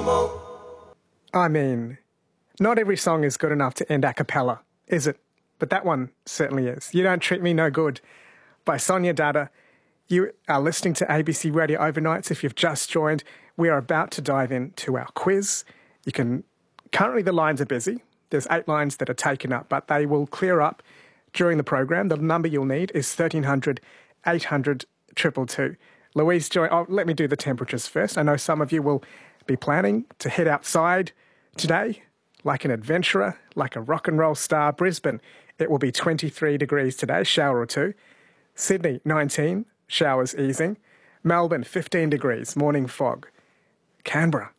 I mean, not every song is good enough to end a cappella, is it? But that one certainly is. You Don't Treat Me No Good by Sonia Dada. You are listening to ABC Radio Overnights. If you've just joined, we are about to dive into our quiz. Currently the lines are busy. There's 8 lines that are taken up, but they will clear up during the program. The number you'll need is 1300 800 222. Louise, let me do the temperatures first. I know some of you will be planning to head outside today, like an adventurer, like a rock and roll star. Brisbane, it will be 23 degrees today, shower or two. Sydney, 19, showers easing. Melbourne, 15 degrees, morning fog. Canberra,